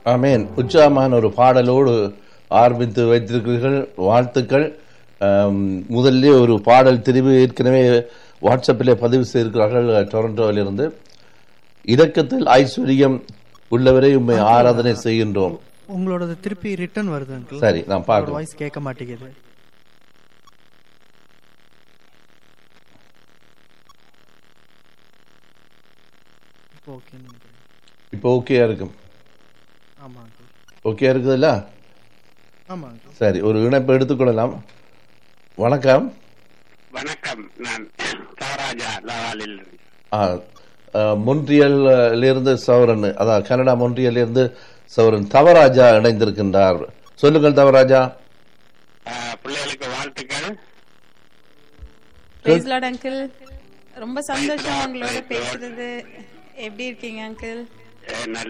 ஆமேன். உற்சாகமான ஒரு பாடலோடு ஆரம்பித்து வைத்திருக்கிறீர்கள். வாழ்த்துக்கள். முதல்ல ஒரு பாடல் தெரிவு ஏற்கனவே வாட்ஸ்அப்பிலே பதிவு செய்திருக்கிறார்கள் டொரண்டோவிலிருந்து. இரக்கத்தில் ஐஸ்வர்யம் உள்ளவரை உண்மை ஆராதனை செய்கின்றோம். உங்களோட திருப்பி ரிட்டர்ன் வருது அங்கிள். சரி, நான் பார்க்கிறேன். வாய்ஸ் கேட்க மாட்டேங்குது. இப்போ ஓகே இருக்கும். ஆமா அங்கிள். ஓகே இருக்குதுல்ல? ஆமா அங்கிள். சரி, ஒரு இணைப்பு எடுத்துக்கொள்ளலாம். வணக்கம். வணக்கம், நான் தவராஜா லவாலில். மொன்றியல்ல இருந்து சௌரன், அதான் கனடா மொன்றியல்ல இருந்து சௌரன் தவராஜா இணைந்திருக்கின்றார். சொல்லுங்கள் தவராஜா. பிள்ளைகளுக்கு வாழ்த்துக்கள். Price Lord uncle. ரொம்ப சந்தோஷம் உங்களோட பேசுறது. எப்படி இருக்கீங்க அங்கிள்?